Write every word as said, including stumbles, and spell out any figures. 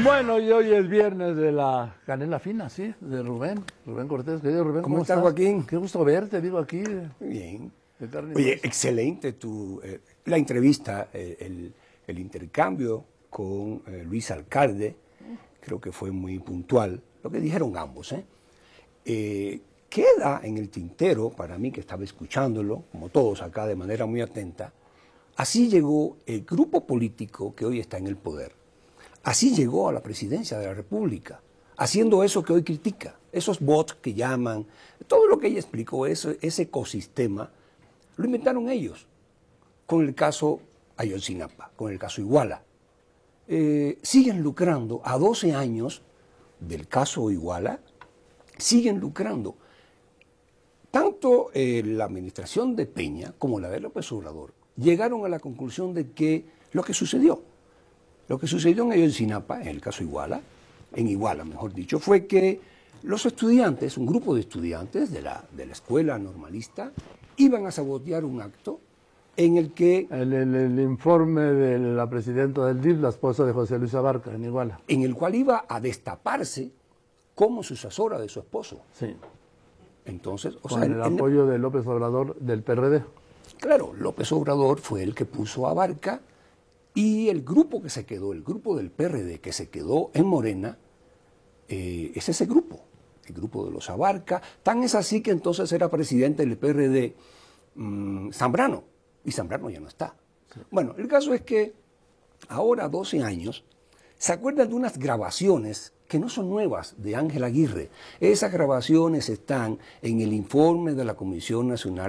Bueno, y hoy es viernes de la canela fina, sí, de Rubén, Rubén Cortés. Querido Rubén, ¿Cómo, ¿cómo estás, estás, Joaquín? Qué gusto verte, digo, aquí. Muy bien. De carne Oye, hueso. excelente tu, eh, la entrevista, eh, el, el intercambio con eh, Luis Alcalde, creo que fue muy puntual, lo que dijeron ambos. ¿eh? Eh, queda en el tintero, para mí que estaba escuchándolo, como todos acá de manera muy atenta, así llegó el grupo político que hoy está en el poder. Así llegó a la presidencia de la República, haciendo eso que hoy critica, esos bots que llaman, todo lo que ella explicó, ese, ese ecosistema, lo inventaron ellos, con el caso Ayotzinapa, con el caso Iguala. Eh, siguen lucrando a doce años del caso Iguala, siguen lucrando. Tanto eh, la administración de Peña como la de López Obrador llegaron a la conclusión de que lo que sucedió, lo que sucedió en Ayotzinapa, en el caso Iguala, en Iguala mejor dicho, fue que los estudiantes, un grupo de estudiantes de la, de la escuela normalista, iban a sabotear un acto en el que... El, el, el informe de la presidenta del D I F, la esposa de José Luis Abarca, en Iguala. En el cual iba a destaparse como sucesora de su esposo. Sí. Entonces, o Con sea, el, el apoyo de López Obrador del P R D. Claro, López Obrador fue el que puso a Abarca y el grupo que se quedó, el grupo del P R D que se quedó en Morena, eh, es ese grupo, el grupo de los Abarca. Tan es así que entonces era presidente del P R D mmm, Zambrano, y Zambrano ya no está. Sí. Bueno, el caso es que ahora, doce años, se acuerdan de unas grabaciones que no son nuevas de Ángel Aguirre. Esas grabaciones están en el informe de la Comisión Nacional